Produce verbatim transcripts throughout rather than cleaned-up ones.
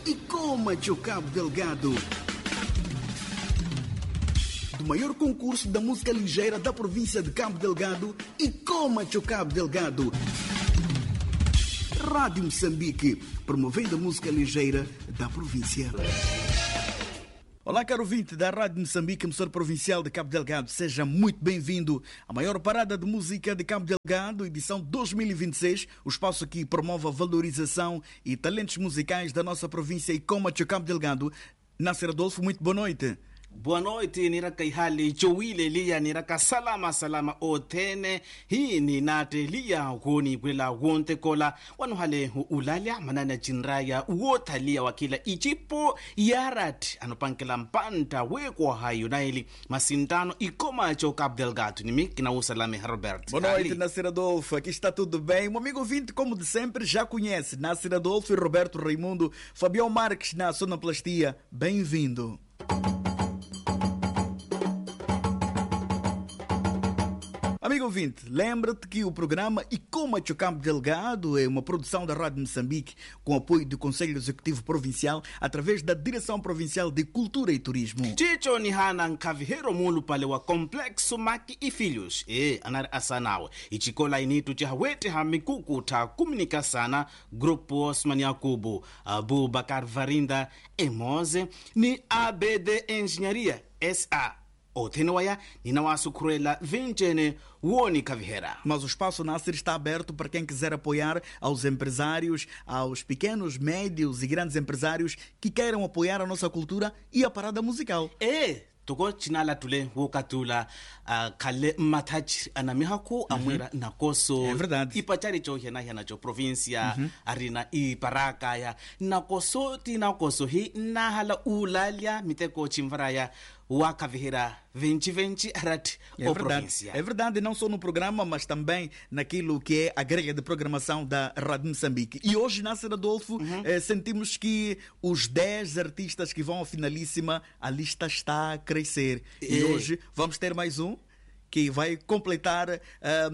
e coma seu Cabo Delgado. Do maior concurso da música ligeira da província de Cabo Delgado e coma seu Cabo Delgado. Rádio Moçambique, promovendo a música ligeira da província. Olá, caro ouvinte da Rádio Moçambique, emissora provincial de Cabo Delgado. Seja muito bem-vindo à maior parada de música de Cabo Delgado, edição dois mil e vinte e seis, o espaço que promove a valorização e talentos musicais da nossa província e coma seu Cabo Delgado. Nasser Adolfo, muito boa noite. Boa noite, niraka ihali jowile liya niraka salama salama otene hi ni nate liya honi kwela wonte kola wanu hale ulalya manana jinraya wota liya wakila ichipo yarat anopankela mpanta weko hayo naili masintano ikoma cho Cabo Delgado nimi kina usalame Robert. Boa noite, Nasser Adolfo, aqui está tudo bem. Um amigo ouvinte, como de sempre, já conhece Nasser Adolfo e Roberto Raimundo. Fabião Marques na sonoplastia, bem-vindo. Amigo ouvinte, lembra-te que o programa E Coma seu Cabo Delgado é uma produção da Rádio Moçambique com apoio do Conselho Executivo Provincial através da Direção Provincial de Cultura e Turismo. Chicho ni hana nkavihero mulu pale wa Complexo Maki e Filhos. E anar asanawe. Ichikola initu chihawete hamikuku ta kuminika sana Grupo Osman Yakubu, Abu Bakar Varinda, Emoze, ni A B D Engenharia, S A. O Tenewaya, Ninawasukurela, Vincene, Woni Kavihera. Mas o espaço Nasser está aberto para quem quiser apoiar aos empresários, aos pequenos, médios e grandes empresários que queiram apoiar a nossa cultura e a parada musical. É! Toko chinala tule wokatula kale matachi anamihaku amwera nakoso. É verdade. Ipachari cho hena hena cho província arina iparaka ya nakoso ti nakoso hi nahala ulalia miteko chimvaraya wakavihira vinte vinte arati o província. É verdade, não só no programa, mas também naquilo que é a grelha de programação da Rádio Moçambique. E hoje, Nasser Adolfo, uhum. eh, sentimos que os dez artistas que vão à finalíssima, a lista está a crescer. E, e hoje vamos ter mais um que vai completar, um,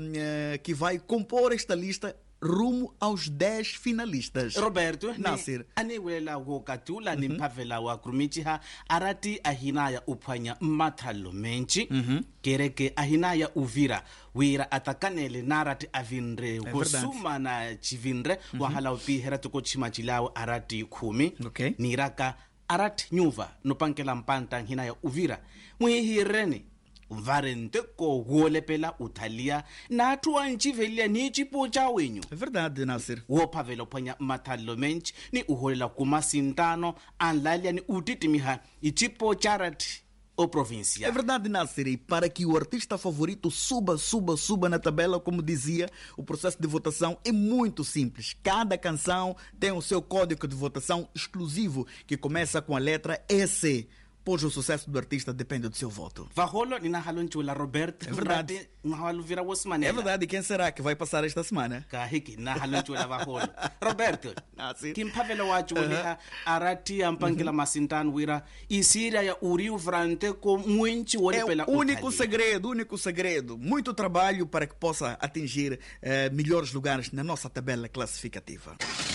uh, que vai compor esta lista rumo aos dez finalistas. Roberto, Nasser. Anewela wokatula ni mpavela wa krumichiha arati ahinaya upanya matalo menchi uhum. kereke ahinaya uvira wira atakanele narati avinre é gosuma na chivinre uhum. wahala upi heratuko chimachilao arati kumi okay. niraka arati nyuva nopankela mpanta hinaya uvira mwihireni varente ko gole pela utalia na tuwa nchivelia ni chipo cha wenyu. É verdade, Nasser. Wo pavelo panya matalo mench ni uholela kumasintano anlalia ni utitimiha ichipo charati o província. É verdade, Nasser. E para que o artista favorito suba, suba, suba na tabela, como dizia, o processo de votação é muito simples. Cada canção tem o seu código de votação exclusivo que começa com a letra E C. Pois o sucesso do artista depende do seu voto. Vaholo ni nahalonchula Roberto. É verdade. Nahaluvira Osmanela. É verdade. E quem será que vai passar esta semana? Kahiki nahalonchula Vaholo. Roberto. Nasser. Kimpavela wachu uh-huh. arati ampangila uh-huh. masintan wira isira ya uriu vrante com muinchi wole pela É o único segredo, único segredo. Muito trabalho para que possa atingir uh, melhores lugares na nossa tabela classificativa.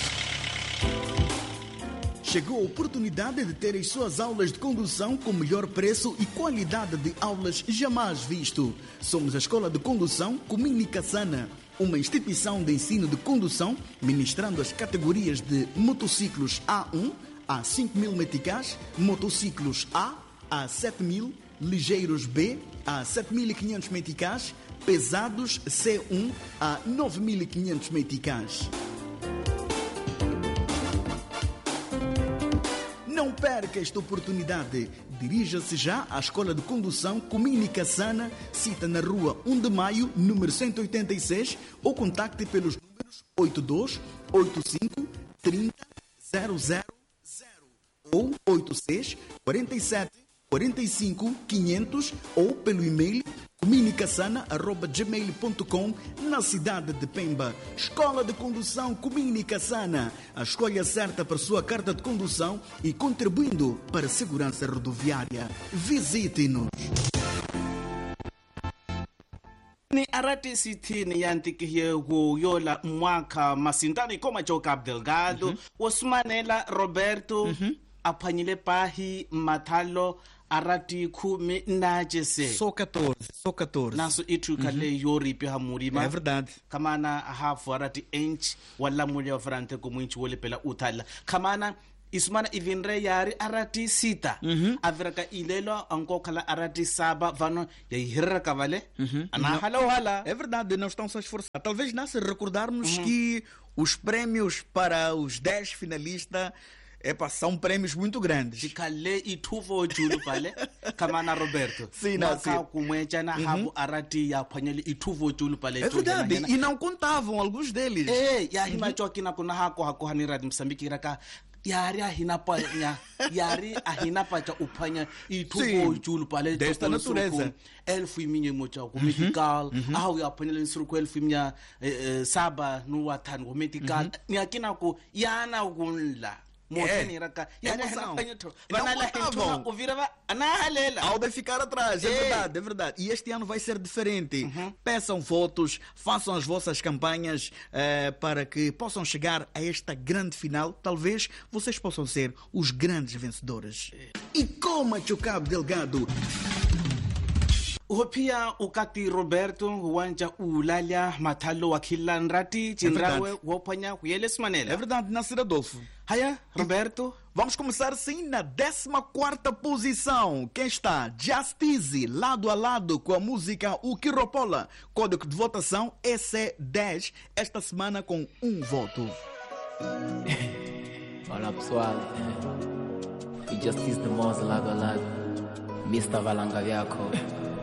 Chegou a oportunidade de ter as suas aulas de condução com melhor preço e qualidade de aulas jamais visto. Somos a Escola de Condução Comunica Sana, uma instituição de ensino de condução ministrando as categorias de motociclos A um a cinco mil meticais, motociclos A a sete mil, ligeiros B a sete mil e quinhentos meticais, pesados C um a nove mil e quinhentos meticais. Não perca esta oportunidade. Dirija-se já à Escola de Condução Comunica Sana, cita na rua um de maio, número cento e oitenta e seis, ou contacte pelos números oito dois oito cinco três zero zero zero ou oito seis quatro sete quatro cinco quinhentos ou pelo e-mail comunicasana arroba gmail ponto com na cidade de Pemba. Escola de Condução Comunica Sana, a escolha certa para sua carta de condução e contribuindo para a segurança rodoviária. Visite-nos. ni arati sithini yantikiye kuyola mwaka masintani koma Cabo Delgado mm -hmm. Osmanela Roberto mm -hmm. aphanyile pahi mathalo arati kumi najese só catorze só catorze naso itu kale mm -hmm. yori pia murima é verdade kamana hafu arati ench wala mulya frante ko mwinchi wole pela uthala kamana ismana ivinre yari arati sita mm -hmm. avraka ilelo anko kala arati saba vano ya hirra kavale mm -hmm. ana hala wala é verdade não estão só esforçar talvez não se recordarmos mm -hmm. que os prêmios para os dez finalistas Epa, são prêmios muito grandes. Chikale ituvo julu pale kamana Roberto. Sim, não, sim. Kumwecha na habu arati ya panyele ituvo julu pale. É verdade, e não contavam alguns deles. Eh, ya hima choki na kuna hako hako haniradi Msambiki raka yari ahina pa nya yari ahina pa cha upanya ituvo julu pale desta natureza. Elfu iminye mocha ku medical, aho ya panyele nsuruko elfu imnya saba no watan ku medical. Ni akina ku yana kunla. Ao de ficar atrás, é verdade, é verdade. E este ano vai ser diferente. Uhum. Peçam votos, façam as vossas campanhas uh, para que possam chegar a esta grande final. Talvez vocês possam ser os grandes vencedores. E coma Cabo Delgado. Upia ukati Roberto wanja ulalya mathalo wakila nrati chinrawe wopanya kuyeles manela. É verdade, Nasir Adolfo. Haya, Roberto. Vamos começar sim na décima quarta posição. Quem está? Justice, lado a lado com a música O Quiropola. Código de votação E C dez, esta semana com um voto. Olá pessoal, e Justice de Moz lado a lado, mister Valangaviaco.